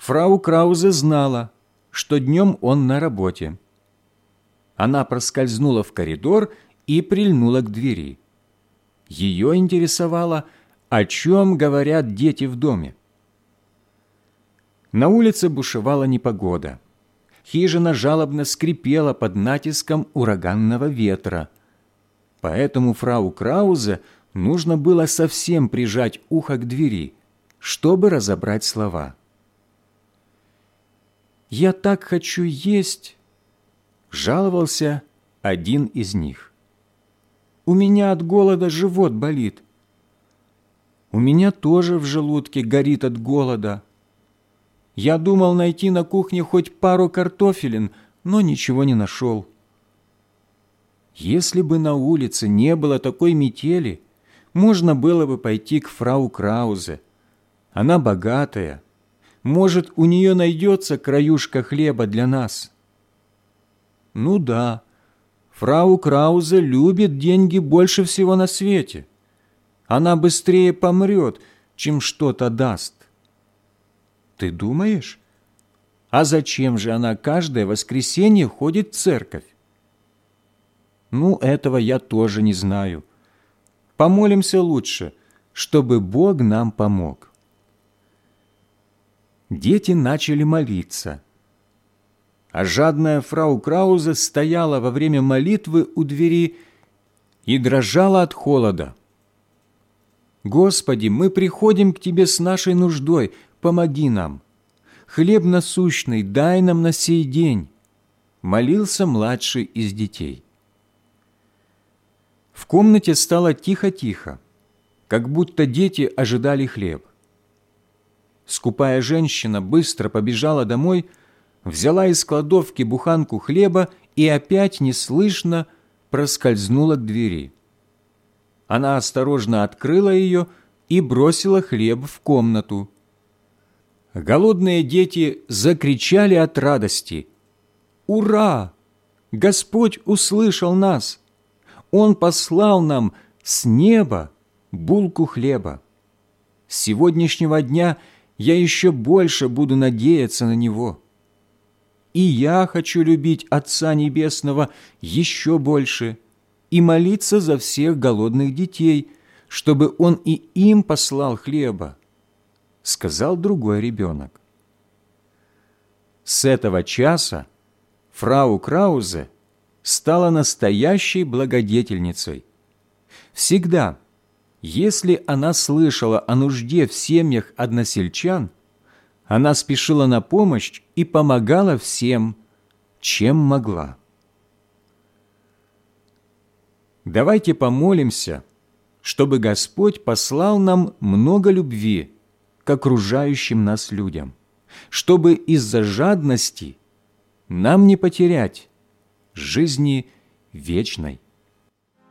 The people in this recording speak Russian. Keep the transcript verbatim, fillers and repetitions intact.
Фрау Краузе знала, что днем он на работе. Она проскользнула в коридор и прильнула к двери. Ее интересовало, о чем говорят дети в доме. На улице бушевала непогода. Хижина жалобно скрипела под натиском ураганного ветра. Поэтому фрау Краузе нужно было совсем прижать ухо к двери, чтобы разобрать слова. «Я так хочу есть!» – жаловался один из них. «У меня от голода живот болит. У меня тоже в желудке горит от голода. Я думал найти на кухне хоть пару картофелин, но ничего не нашел». Если бы на улице не было такой метели, можно было бы пойти к фрау Краузе. Она богатая. Может, у нее найдется краюшка хлеба для нас. Ну да, фрау Краузе любит деньги больше всего на свете. Она быстрее помрет, чем что-то даст. Ты думаешь? А зачем же она каждое воскресенье ходит в церковь? Ну, этого я тоже не знаю. Помолимся лучше, чтобы Бог нам помог. Дети начали молиться, а жадная фрау Краузе стояла во время молитвы у двери и дрожала от холода. «Господи, мы приходим к Тебе с нашей нуждой, помоги нам. Хлеб насущный дай нам на сей день», — молился младший из детей. В комнате стало тихо-тихо, как будто дети ожидали хлеб. Скупая женщина быстро побежала домой, взяла из кладовки буханку хлеба и опять неслышно проскользнула к двери. Она осторожно открыла ее и бросила хлеб в комнату. Голодные дети закричали от радости: «Ура! Господь услышал нас! Он послал нам с неба булку хлеба. С сегодняшнего дня я еще больше буду надеяться на Него. И я хочу любить Отца Небесного еще больше и молиться за всех голодных детей, чтобы Он и им послал хлеба», — сказал другой ребенок. С этого часа фрау Краузе стала настоящей благодетельницей. Всегда, если она слышала о нужде в семьях односельчан, она спешила на помощь и помогала всем, чем могла. Давайте помолимся, чтобы Господь послал нам много любви к окружающим нас людям, чтобы из-за жадности нам не потерять жизни вечной.